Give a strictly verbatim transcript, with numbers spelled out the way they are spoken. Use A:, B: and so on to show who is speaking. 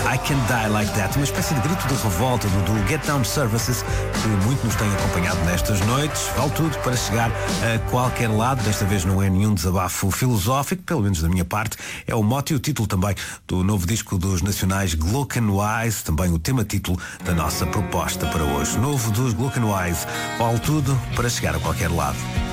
A: I Can Die Like That, uma espécie de grito de revolta do, do Get Down Services, que muito nos tem acompanhado nestas noites. Vale tudo para chegar a qualquer lado. Desta vez não é nenhum desabafo filosófico, pelo menos da minha parte. É o mote e o título também do novo disco dos nacionais Glockenwise, também o tema-título da nossa proposta para hoje. Novo dos Glockenwise, vale tudo para chegar a qualquer lado.